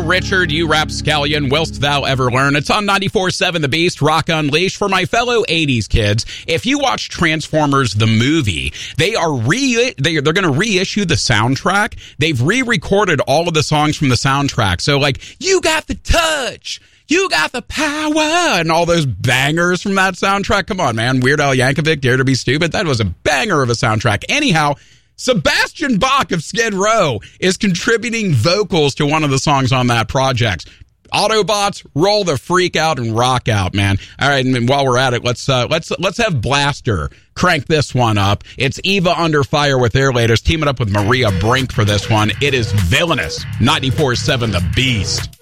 Richard, you rapscallion, willst thou ever learn? It's on 94.7 The Beast, Rock Unleashed. For my fellow 80s kids, if you watch Transformers the movie, they're going to reissue the soundtrack. They've re-recorded all of the songs from the soundtrack. So, like, you got the touch, you got the power, and all those bangers from that soundtrack. Come on, man. Weird Al Yankovic, Dare to Be Stupid. That was a banger of a soundtrack. Anyhow, Sebastian Bach of Skid Row is contributing vocals to one of the songs on that project. Autobots, roll the freak out and rock out, man. All right, and while we're at it, let's have Blaster crank this one up. It's Eva Under Fire with their latest, teaming up with Maria Brink for this one. It is Villainous, 94.7 The Beast.